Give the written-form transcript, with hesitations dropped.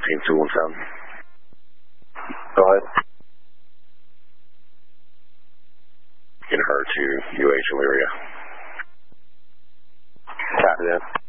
14217. Go ahead. Get her to UH Elyria. Copy that.